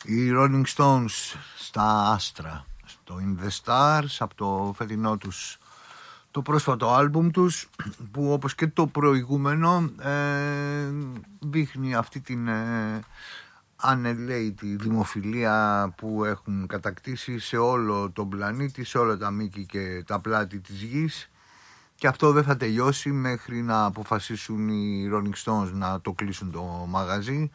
Οι Rolling Stones στα άστρα, στο In The Stars, από το φετινό τους, το πρόσφατο άλμπουμ τους, που όπως και το προηγούμενο δείχνει αυτή την ανελαίτη δημοφιλία που έχουν κατακτήσει σε όλο τον πλανήτη, σε όλα τα μήκη και τα πλάτη της γης, και αυτό δεν θα τελειώσει μέχρι να αποφασίσουν οι Rolling Stones να το κλείσουν το μαγαζί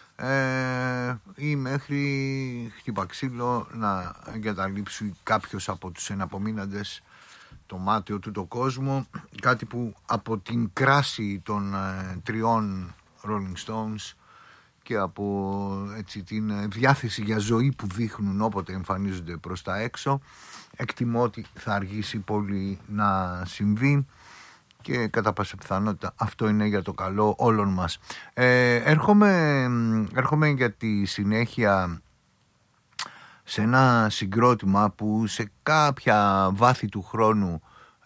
ή μέχρι, χτύπα ξύλο, να εγκαταλείψει κάποιος από τους εναπομείναντες το μάτιο του το κόσμο, κάτι που από την κράση των τριών Rolling Stones και από έτσι, την διάθεση για ζωή που δείχνουν όποτε εμφανίζονται προς τα έξω, εκτιμώ ότι θα αργήσει πολύ να συμβεί και κατά πάσα πιθανότητα αυτό είναι για το καλό όλων μας. Έρχομαι για τη συνέχεια σε ένα συγκρότημα που σε κάποια βάθη του χρόνου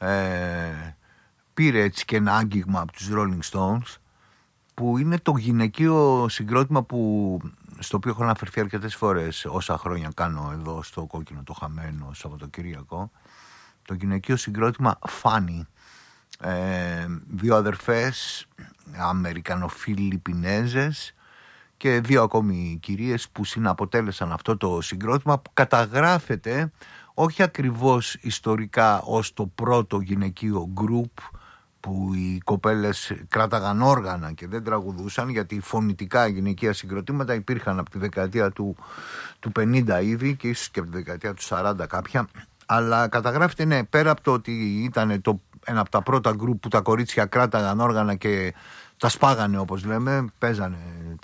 πήρε έτσι και ένα άγγιγμα από τους Rolling Stones, που είναι το γυναικείο συγκρότημα στο οποίο έχω αναφερθεί αρκετές φορές όσα χρόνια κάνω εδώ στο Κόκκινο το Χαμένο Σαββατοκύριακο. Το γυναικείο συγκρότημα Fanny. Δύο αδερφές Αμερικανοφιλιππινέζες και δύο ακόμη κυρίες που συναποτέλεσαν αυτό το συγκρότημα, που καταγράφεται όχι ακριβώς ιστορικά ως το πρώτο γυναικείο γκρουπ που οι κοπέλες κράταγαν όργανα και δεν τραγουδούσαν, γιατί φωνητικά γυναικεία συγκροτήματα υπήρχαν από τη δεκαετία του 50 ήδη και ίσως και από τη δεκαετία του 40 κάποια, αλλά καταγράφεται ναι, πέρα από το ότι ήταν ένα από τα πρώτα γκρουπ που τα κορίτσια κράταγαν όργανα και τα σπάγανε, όπως λέμε, παίζανε,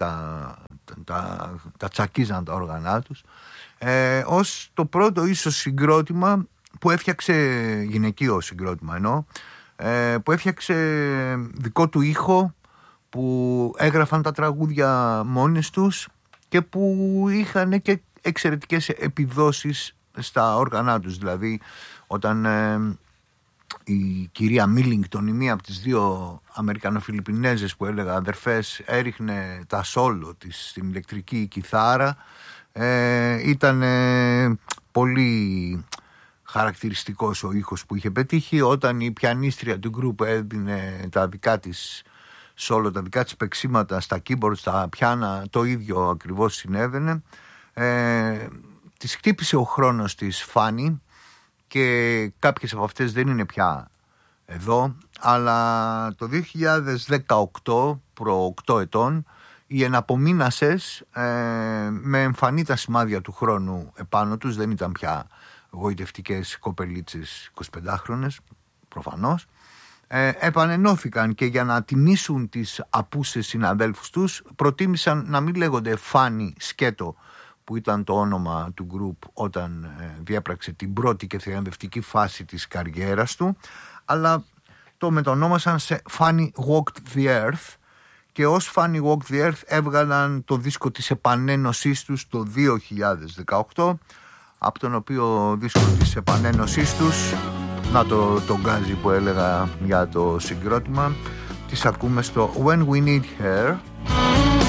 τα τσακίζαν τα όργανά τους, ως το πρώτο ίσως συγκρότημα που έφτιαξε, γυναικείο συγκρότημα εννοώ, που έφτιαξε δικό του ήχο, που έγραφαν τα τραγούδια μόνες τους και που είχαν και εξαιρετικές επιδόσεις στα όργανά τους. Δηλαδή όταν η κυρία Μίλινγκτον, η μία από τις δύο Αμερικανοφιλιππινέζες που έλεγα αδερφές, έριχνε τα σόλο της στην ηλεκτρική κιθάρα, ήταν πολύ χαρακτηριστικός ο ήχος που είχε πετύχει. Όταν η πιανίστρια του γκρουπ έδινε τα δικά της σόλο, τα δικά της παίξηματα στα keyboard, στα πιάνα, το ίδιο ακριβώς συνέβαινε. Της χτύπησε ο χρόνος της Fanny και κάποιες από αυτές δεν είναι πια εδώ, αλλά το 2018, προ 8 ετών, οι εναπομείνασες με εμφανή τα σημάδια του χρόνου επάνω τους, δεν ήταν πια γοητευτικές κοπελίτσες 25χρονες προφανώς, επανενώθηκαν και για να τιμήσουν τις απούσες συναδέλφους τους προτίμησαν να μην λέγονται Fanny Σκέτο, που ήταν το όνομα του γκρουπ όταν διέπραξε την πρώτη και θριαμβευτική φάση της καριέρας του, αλλά το μετονόμασαν σε Fanny Walked the Earth, και ως Fanny Walked the Earth έβγαλαν το δίσκο της επανένωσής τους το 2018, από τον οποίο δίσκο της επανένωσής τους, να το γκάζι που έλεγα για το συγκρότημα, τις ακούμε στο When We Need Her.